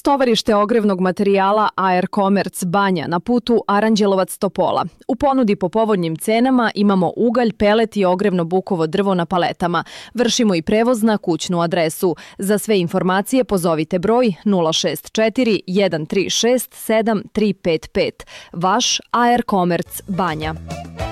Tovarište ogrevnog materijala AR Commerce Banja na putu Aranđelovac-Topola. U ponudi po povoljnim cenama imamo ugalj, pelet i ogrevno bukovo drvo na paletama. Vršimo i prevoz na kućnu adresu. Za sve informacije pozovite broj 064 136 7355. Vaš AR Commerce Banja.